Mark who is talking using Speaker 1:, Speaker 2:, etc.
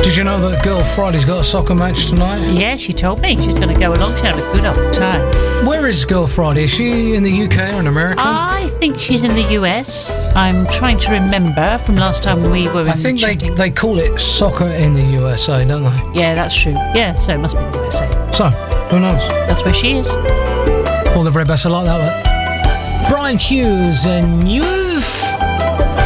Speaker 1: Did you know that Girl Friday's got a soccer match tonight?
Speaker 2: Yeah, she told me. She's going to go along. She'll have a good old time.
Speaker 1: Where is Girl Friday? Is she in the UK or in America?
Speaker 2: I think she's in the US. I'm trying to remember from last time we were
Speaker 1: I think they call it soccer in the USA, don't they?
Speaker 2: Yeah, that's true. Yeah, so it must be the USA.
Speaker 1: So, who knows?
Speaker 2: That's where she is.
Speaker 1: All the very best. I like that one. Brian Hughes and you've